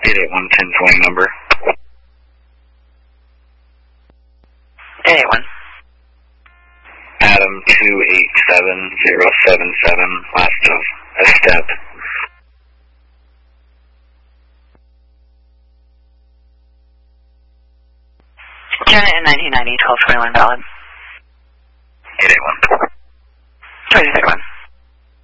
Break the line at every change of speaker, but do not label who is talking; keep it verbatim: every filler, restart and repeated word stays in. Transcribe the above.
eight eight one, ten twenty number.
eight eight one.
Adam two eight seven zero seven seven, last of a step.
Janet in nineteen ninety, twelve twenty-one valid.
eight eight one.
twenty-six.